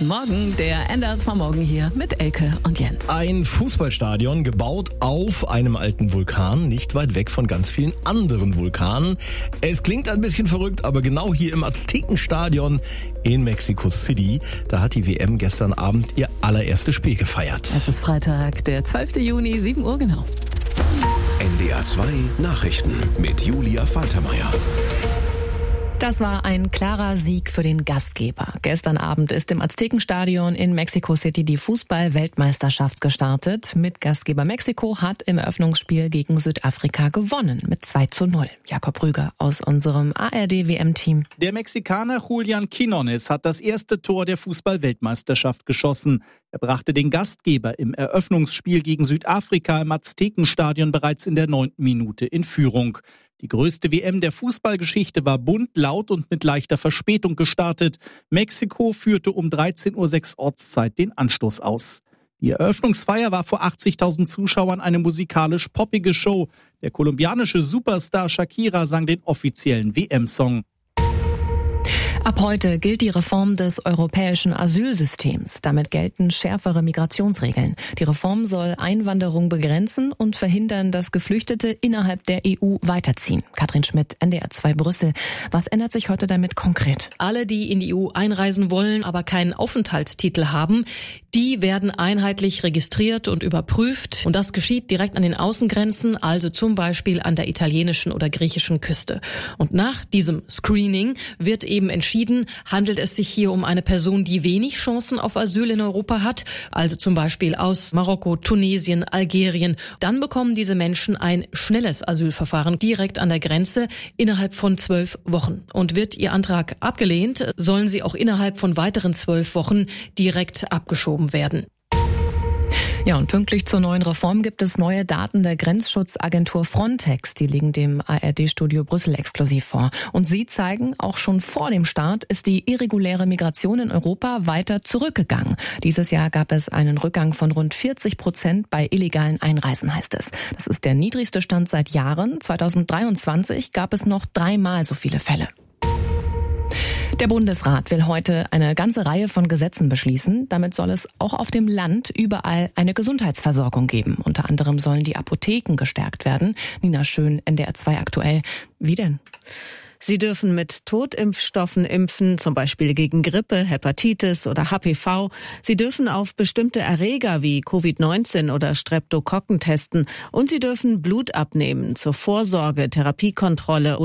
Guten Morgen, der NDR vom Morgen hier mit Elke und Jens. Ein Fußballstadion gebaut auf einem alten Vulkan, nicht weit weg von ganz vielen anderen Vulkanen. Es klingt ein bisschen verrückt, aber genau hier im Aztekenstadion in Mexico City, da hat die WM gestern Abend ihr allererstes Spiel gefeiert. Es ist Freitag, der 12. Juni, 7 Uhr genau. NDR 2 Nachrichten mit Julia Faltermeier. Das war ein klarer Sieg für den Gastgeber. Gestern Abend ist im Aztekenstadion in Mexico City die Fußball-Weltmeisterschaft gestartet. Mit Gastgeber Mexiko hat im Eröffnungsspiel gegen Südafrika gewonnen mit 2:0. Jakob Rüger aus unserem ARD-WM-Team. Der Mexikaner Julián Quiñones hat das erste Tor der Fußball-Weltmeisterschaft geschossen. Er brachte den Gastgeber im Eröffnungsspiel gegen Südafrika im Aztekenstadion bereits in der 9. Minute in Führung. Die größte WM der Fußballgeschichte war bunt, laut und mit leichter Verspätung gestartet. Mexiko führte um 13:06 Uhr Ortszeit den Anstoß aus. Die Eröffnungsfeier war vor 80.000 Zuschauern eine musikalisch poppige Show. Der kolumbianische Superstar Shakira sang den offiziellen WM-Song. Ab heute gilt die Reform des europäischen Asylsystems. Damit gelten schärfere Migrationsregeln. Die Reform soll Einwanderung begrenzen und verhindern, dass Geflüchtete innerhalb der EU weiterziehen. Katrin Schmidt, NDR 2 Brüssel. Was ändert sich heute damit konkret? Alle, die in die EU einreisen wollen, aber keinen Aufenthaltstitel haben, die werden einheitlich registriert und überprüft. Und das geschieht direkt an den Außengrenzen, also zum Beispiel an der italienischen oder griechischen Küste. Und nach diesem Screening wird eben entschieden, handelt es sich hier um eine Person, die wenig Chancen auf Asyl in Europa hat, also zum Beispiel aus Marokko, Tunesien, Algerien. Dann bekommen diese Menschen ein schnelles Asylverfahren direkt an der Grenze innerhalb von 12 Wochen. Und wird ihr Antrag abgelehnt, sollen sie auch innerhalb von weiteren 12 Wochen direkt abgeschoben werden. Ja, und pünktlich zur neuen Reform gibt es neue Daten der Grenzschutzagentur Frontex. Die liegen dem ARD-Studio Brüssel exklusiv vor. Und sie zeigen, auch schon vor dem Start ist die irreguläre Migration in Europa weiter zurückgegangen. Dieses Jahr gab es einen Rückgang von rund 40% bei illegalen Einreisen, heißt es. Das ist der niedrigste Stand seit Jahren. 2023 gab es noch 3-mal so viele Fälle. Der Bundesrat will heute eine ganze Reihe von Gesetzen beschließen. Damit soll es auch auf dem Land überall eine Gesundheitsversorgung geben. Unter anderem sollen die Apotheken gestärkt werden. Nina Schön, NDR 2 aktuell. Wie denn? Sie dürfen mit Totimpfstoffen impfen, zum Beispiel gegen Grippe, Hepatitis oder HPV. Sie dürfen auf bestimmte Erreger wie Covid-19 oder Streptokokken testen. Und sie dürfen Blut abnehmen zur Vorsorge, Therapiekontrolle